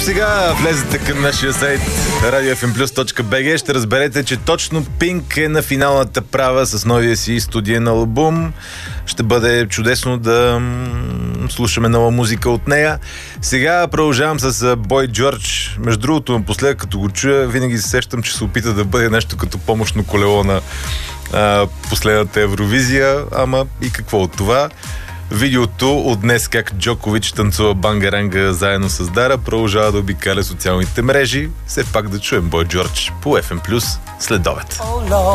сега влезете към нашия сайт radiofmplus.bg, ще разберете, че точно Пинк е на финалната права с новия си студиен албум. Ще бъде чудесно да слушаме нова музика от нея. Сега продължавам с Бой Джордж. Между другото, напоследък, като го чуя, винаги се сещам, че се опита да бъде нещо като помощно колело на последната Евровизия. Ама и какво от това? Видеото от днес как Джокович танцува бангаранга заедно с Дара продължава да обикаля социалните мрежи. Все пак да чуем Бой Джордж по FM Plus след обед.